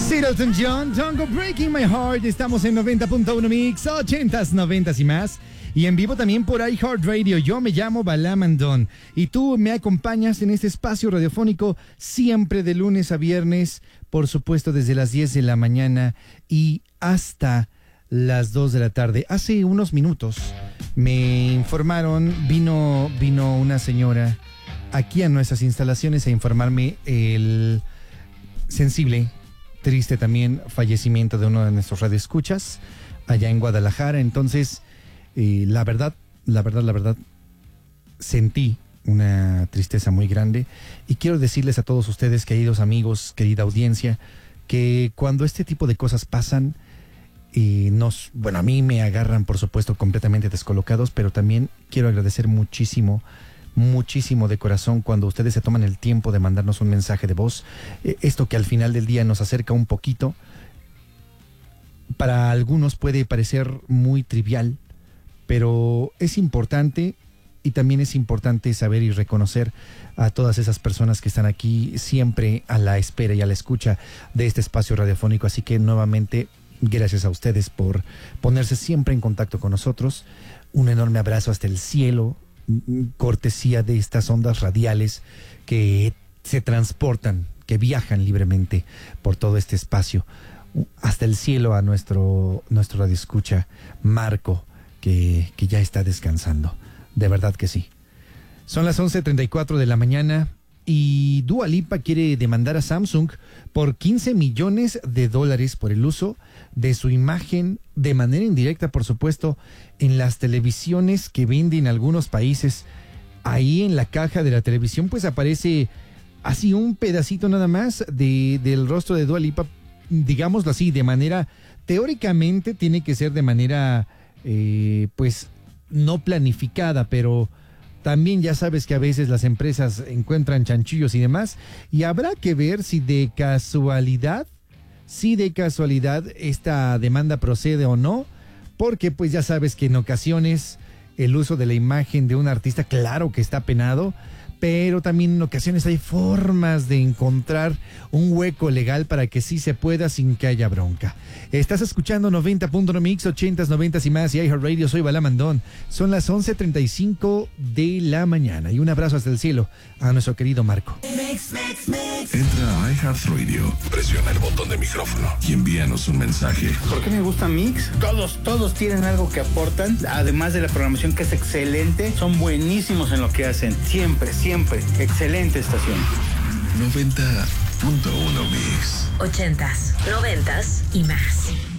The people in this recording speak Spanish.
Sid Elton John, Don't Go Breaking My Heart. Estamos en 90.1 Mix, 80s, 90s y más. Y en vivo también por iHeartRadio. Yo me llamo Balamandón y tú me acompañas en este espacio radiofónico siempre de lunes a viernes, por supuesto desde las 10 de la mañana y hasta las 2 de la tarde. Hace unos minutos me informaron, vino una señora aquí a nuestras instalaciones a informarme el sensible, triste también fallecimiento de uno de nuestros radioescuchas allá en Guadalajara. Entonces, la verdad, sentí una tristeza muy grande y quiero decirles a todos ustedes, queridos amigos, querida audiencia, que cuando este tipo de cosas pasan, a mí me agarran, por supuesto, completamente descolocados, pero también quiero agradecer muchísimo de corazón cuando ustedes se toman el tiempo de mandarnos un mensaje de voz. Esto que al final del día nos acerca un poquito, para algunos puede parecer muy trivial, pero es importante, y también es importante saber y reconocer a todas esas personas que están aquí siempre a la espera y a la escucha de este espacio radiofónico. Así que nuevamente, gracias a ustedes por ponerse siempre en contacto con nosotros. Un enorme abrazo hasta el cielo, cortesía de estas ondas radiales que se transportan, que viajan libremente por todo este espacio. Hasta el cielo a nuestro radioescucha Marco, que ya está descansando. De verdad que sí. Son las 11:34 de la mañana y Dua Lipa quiere demandar a Samsung por $15 millones por el uso de su imagen de manera indirecta, por supuesto, en las televisiones que venden en algunos países. Ahí en la caja de la televisión pues aparece así un pedacito nada más del rostro de Dua Lipa, digámoslo así, de manera, teóricamente tiene que ser de manera pues no planificada, pero también ya sabes que a veces las empresas encuentran chanchullos y demás, y habrá que ver si de casualidad esta demanda procede o no, porque pues ya sabes que en ocasiones el uso de la imagen de un artista, claro que está penado, pero también en ocasiones hay formas de encontrar un hueco legal para que sí se pueda sin que haya bronca. Estás escuchando 90.1 Mix, 80s, 90s y más, y iHeartRadio. Soy Balamandón. Son las 11:35 de la mañana y un abrazo hasta el cielo a nuestro querido Marco. Entra a iHeartRadio, presiona el botón de micrófono y envíanos un mensaje. ¿Por qué me gusta Mix? Todos tienen algo que aportan, además de la programación que es excelente, son buenísimos en lo que hacen, siempre, excelente estación. 90.1 Mix. 80s, 90s y más.